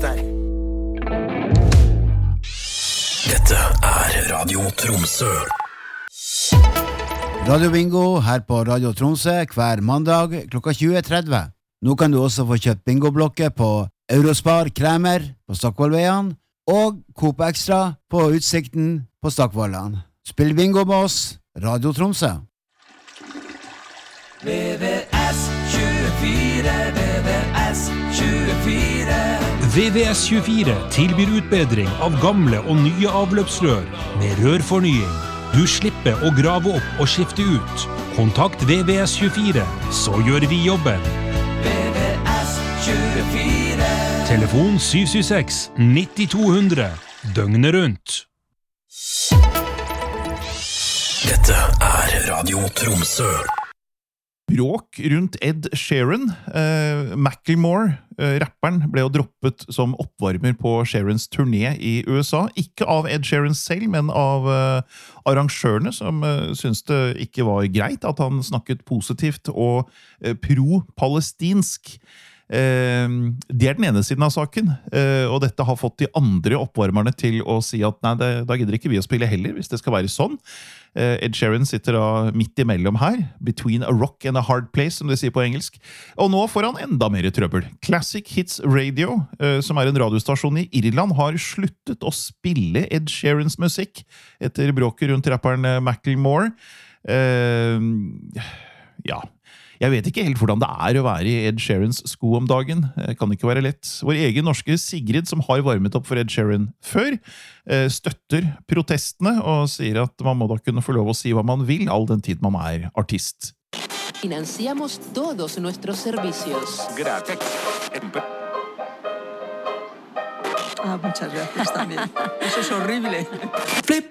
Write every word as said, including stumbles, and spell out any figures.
nyheter. Dette er Radio Tromsø. Radio Bingo her på Radio Tromsø hver mandag klokka tjue tretti. Nå kan du også få kjøpt bingoblokker på Eurospar Kremer på Stockvollveien og Coop Extra på Utsikten på Stockvollan. Spill bingo med oss, Radio Tromsø. V V S tjuefire, V V S tjuefire. V V S tjuefire tilbyr utbedring av gamle og nye avløpsrør med rørfornying. Du slipper å grave opp og skifte ut. Kontakt V V S tjuefire, så gjør vi jobben. V V S tjuefire. Telefon syv syv seks ni to null null, døgnet rundt. Dette er Radio Tromsø. Bråk rundt Ed Sheeran. Eh, Macklemore, eh, rapperen, ble jo droppet som oppvarmer på Sheerans turné i U S A. Ikke av Ed Sheeran selv, men av eh, arrangørene, som eh, syntes det ikke var greit at han snakket positivt og eh, pro-palestinsk. Eh, det er den ene siden av saken, eh, og dette har fått de andre oppvarmerne til å si at nei, det, da gidder ikke vi å spille heller, hvis det skal være sånn. Eh, Ed Sheeran sitter da midt imellom her, between a rock and a hard place, som de sier på engelsk, og nå får han enda mer trøbbel. Classic Hits Radio, eh, som er en radiostasjon i Irland, har sluttet å spille Ed Sheerans musikk etter bråket rundt rapperen Macklemore. Eh, ja... Jeg vet ikke helt hvordan det er å være i Ed Sheerans sko om dagen. Det kan ikke være lett. Vår egen norske Sigrid, som har varmet opp for Ed Sheeran før, støtter protestene og sier at man må da kunne få lov å si hva man vil, all den tid man er artist. Financiamos todos nuestros servicios. Gracias. Ah, muchas gracias también. Eso es horrible. Flip,